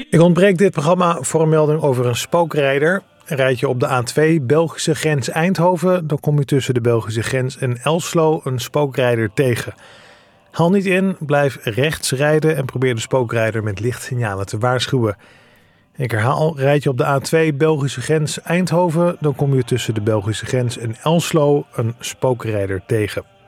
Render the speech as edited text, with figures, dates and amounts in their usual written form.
Ik ontbreek dit programma voor een melding over een spookrijder. Rijd je op de A2 Belgische grens Eindhoven, dan kom je tussen de Belgische grens en Elslo een spookrijder tegen. Haal niet in, blijf rechts rijden en probeer de spookrijder met lichtsignalen te waarschuwen. Ik herhaal, rijd je op de A2 Belgische grens Eindhoven, dan kom je tussen de Belgische grens en Elslo een spookrijder tegen.